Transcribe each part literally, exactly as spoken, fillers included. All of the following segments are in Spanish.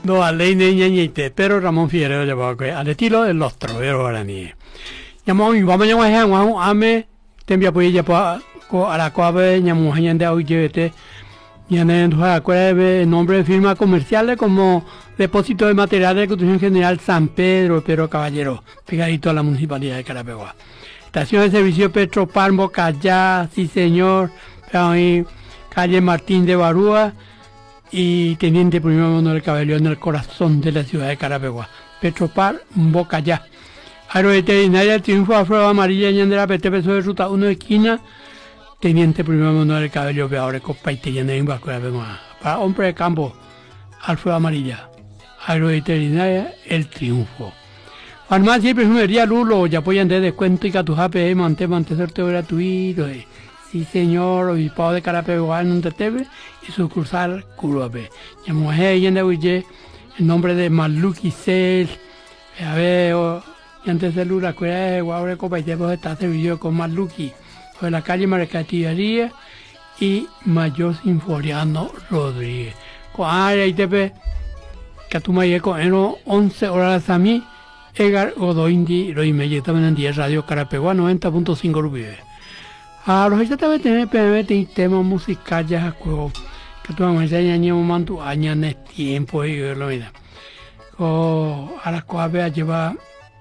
No, a lei ne niente, pero Ramón Figueroa llevaba que al estilo de los troveros guaraníes. Llamó mi vamos a llamar a Juan Ame, tembia pues ya pa a la cuave llamó a gente hoy llevete y en el nombre de firmas comerciales como Depósito de Materiales de Construcción General San Pedro, Pedro Caballero, pegadito a la Municipalidad de Carapeguá. Estación de servicio Petropar Bocayá, sí señor, calle Martín de Barúa y Teniente Primero Manuel Cabello en el corazón de la ciudad de Carapeguá. Petropar Bocayá. Agroveterinaria Triunfo Afro Amarilla Ñandera P T P de ruta uno esquina. Teniente Primero Manuel Cabello Peaore Copa y Teñanemba para hombre de campo. Alfredo Amarilla. Agroveterinaria El Triunfo. Farmacia y perfumería Lulo, ya apoyan de descuento y catujape, mante, mante, sorteo gratuito. Eh. Sí, señor, obispado de Carapeguá en un tetebe y sucursal Curuape. Llamamos a ella en el nombre de Maluki Cel. A ver, y antes de Lula, que era de Guabre Copa y después está servicio con Maluki, de la calle Marcatillería y Mayor Sinforiano Rodríguez. Con área I T P, que tú me llegas en once horas a mí. Egar Godoindi, lo y también en diez Radio Carapeguá noventa punto cinco Rubive. A los hechos también tienen P M T temas musicales ya juego que tú me enseñas ni un manto años en tiempo y lo vida. O a las cuales lleva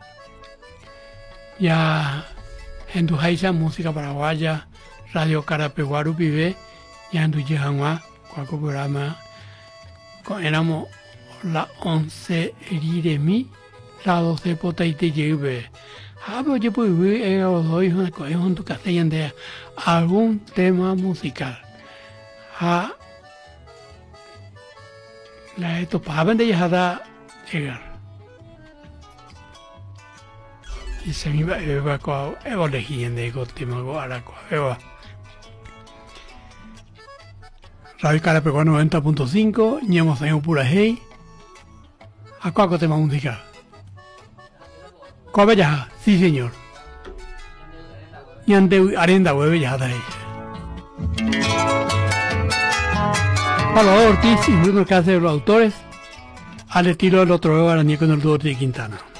ya en tu jaisa música paraguaya Radio Carapeguá Rubive ya en tu yejanwa cualquier programa con éramos la once de mi la doce pota y te lleve. Ah, pero yo puedo ver en los dos hijos en tu casa de algún tema musical. Ah, la esto para de ya da llegar. Y se me va a ver con elegir en el tema a la cueva. Radio Carapeguá noventa punto cinco, ñamos en un pura hey. ¿A cuál tema musical? ¿Cuál ya? Sí, señor. Y ante arenda hueve ya da ella. Salvador Ortiz y Bruno Cáceres, los autores, al estilo del otro guaraní con el dúo de Quintana.